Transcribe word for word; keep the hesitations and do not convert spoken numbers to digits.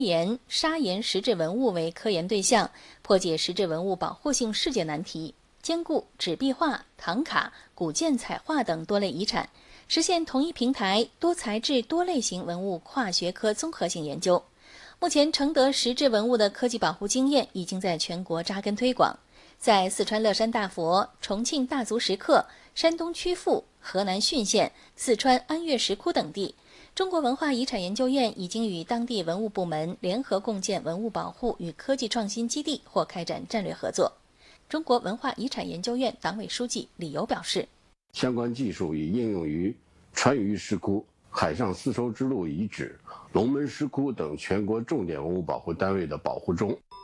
研砂岩石质文物为科研对象，破解石质文物保护性世界难题，兼顾纸壁画、唐卡、古建彩画等多类遗产，实现同一平台多材质多类型文物跨学科综合性研究。目前，承德石质文物的科技保护经验已经在全国扎根推广，在四川乐山大佛、重庆大足石刻、山东曲阜、河南浚县、四川安岳石窟等地，中国文化遗产研究院已经与当地文物部门联合共建文物保护与科技创新基地或开展战略合作。中国文化遗产研究院党委书记李游表示， 相关技术已应用于川渝石窟、海上丝绸之路遗址、龙门石窟等全国重点文物保护单位的保护中。